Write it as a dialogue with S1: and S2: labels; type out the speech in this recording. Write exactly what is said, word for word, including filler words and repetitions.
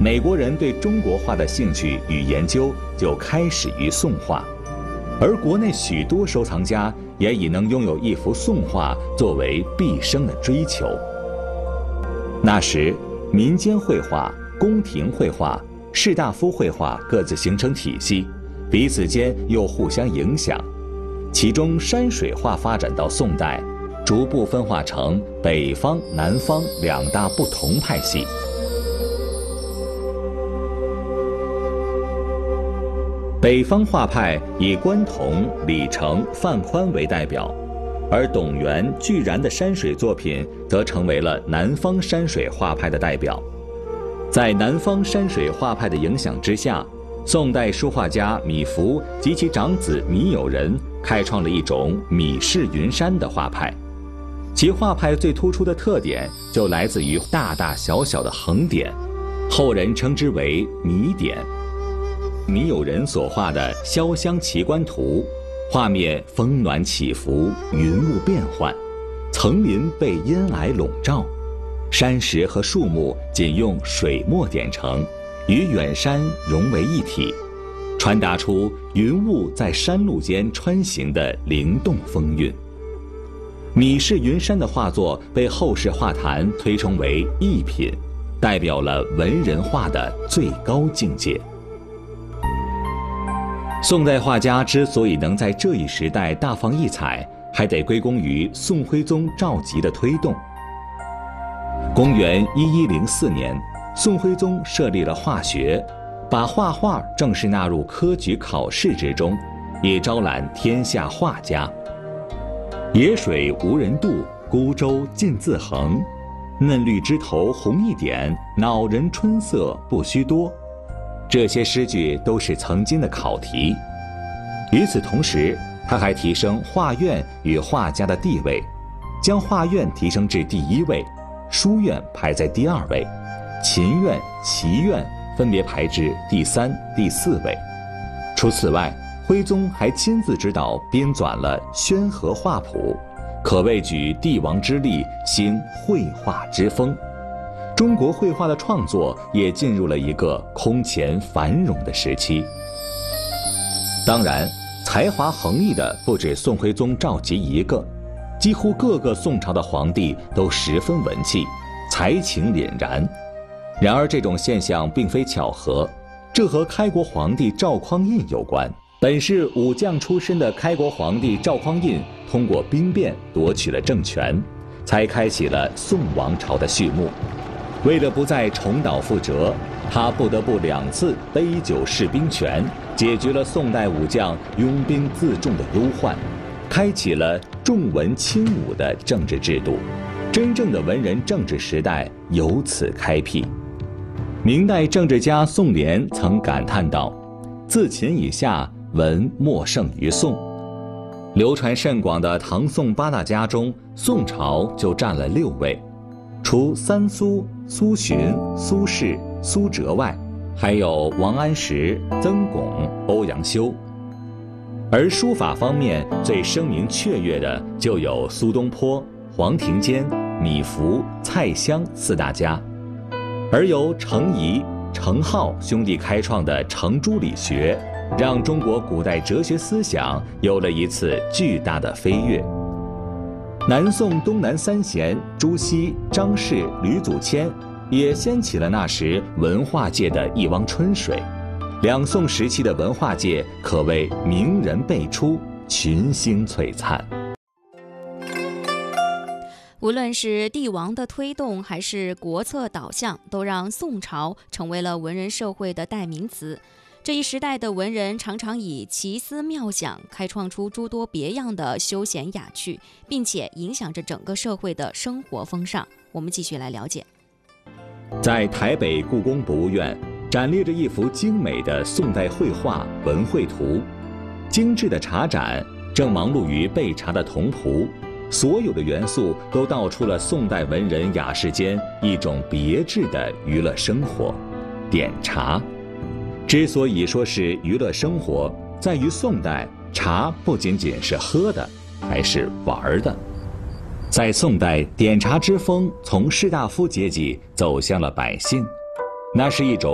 S1: 美国人对中国画的兴趣与研究就开始于宋画，而国内许多收藏家也已能拥有一幅宋画作为毕生的追求。那时，民间绘画、宫廷绘画、士大夫绘画各自形成体系，彼此间又互相影响。其中，山水画发展到宋代，逐步分化成北方、南方两大不同派系。北方画派以关同、李成、范宽为代表，而董源、巨然的山水作品则成为了南方山水画派的代表。在南方山水画派的影响之下，宋代书画家米芾及其长子米友仁开创了一种米式云山的画派。其画派最突出的特点就来自于大大小小的横点，后人称之为米点。米友仁所画的《潇湘奇观图》，画面峰峦起伏，云雾变幻，层林被阴霭笼罩，山石和树木仅用水墨点成，与远山融为一体，传达出云雾在山路间穿行的灵动风韵。米式云山的画作被后世画坛推崇为艺品，代表了文人画的最高境界。宋代画家之所以能在这一时代大放异彩，还得归功于宋徽宗赵佶的推动。公元一一零四年，宋徽宗设立了画学，把画画正式纳入科举考试之中，以招揽天下画家。野水无人渡，孤舟尽自横。嫩绿枝头红一点，恼人春色不须多。这些诗句都是曾经的考题。与此同时，他还提升画院与画家的地位，将画院提升至第一位，书院排在第二位，琴院、棋院分别排至第三、第四位。除此外，徽宗还亲自指导编纂了《宣和画谱》，可谓举帝王之力兴绘画之风。中国绘画的创作也进入了一个空前繁荣的时期。当然，才华横溢的不止宋徽宗赵佶一个，几乎各个宋朝的皇帝都十分文气，才情凛然。然而这种现象并非巧合，这和开国皇帝赵匡胤有关。本是武将出身的开国皇帝赵匡胤，通过兵变夺取了政权，才开启了宋王朝的序幕。为了不再重蹈覆辙，他不得不两次杯酒释兵权，解决了宋代武将拥兵自重的忧患，开启了重文轻武的政治制度，真正的文人政治时代由此开辟。明代政治家宋濂曾感叹道：“自秦以下，文莫胜于宋。”流传甚广的唐宋八大家中，宋朝就占了六位。除三苏、苏洵、苏轼、苏辙外，还有王安石、曾巩、欧阳修。而书法方面最声名雀跃的就有苏东坡、黄庭坚、米芾、蔡襄四大家。而由程颐、程颢兄弟开创的程朱理学，让中国古代哲学思想有了一次巨大的飞跃。南宋东南三贤朱熹、张氏、吕祖谦也掀起了那时文化界的一汪春水。两宋时期的文化界可谓名人辈出，群星璀璨。
S2: 无论是帝王的推动还是国策导向，都让宋朝成为了文人社会的代名词。这一时代的文人常常以奇思妙想开创出诸多别样的休闲雅趣，并且影响着整个社会的生活风尚。我们继续来了解。
S1: 在台北故宫博物院展列着一幅精美的宋代绘画《文绘图》，精致的茶盏正忙碌于备茶的童仆，所有的元素都道出了宋代文人雅士间一种别致的娱乐生活——点茶。之所以说是娱乐生活，在于宋代茶不仅仅是喝的，还是玩的。在宋代，点茶之风从士大夫阶级走向了百姓，那是一种